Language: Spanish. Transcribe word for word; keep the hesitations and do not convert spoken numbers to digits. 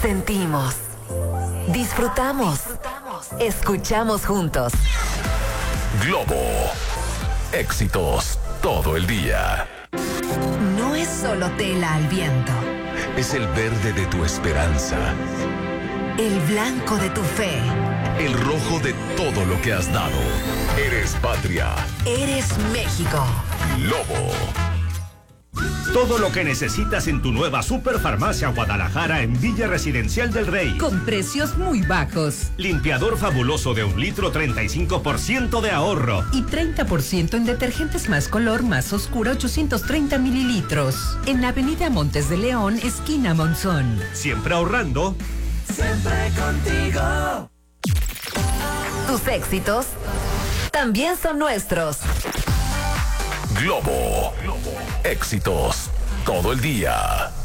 Sentimos, disfrutamos, escuchamos juntos. Globo, éxitos todo el día. No es solo tela al viento. Es el verde de tu esperanza. El blanco de tu fe. El rojo de todo lo que has dado. Eres patria. Eres México. Globo. Todo lo que necesitas en tu nueva Superfarmacia Guadalajara en Villa Residencial del Rey. Con precios muy bajos. Limpiador fabuloso de un litro, treinta y cinco por ciento de ahorro. Y treinta por ciento en detergentes más color, más oscura, ochocientos treinta mililitros. En Avenida Montes de León, esquina Monzón. Siempre ahorrando. Siempre contigo. Tus éxitos también son nuestros. Globo, éxitos todo el día.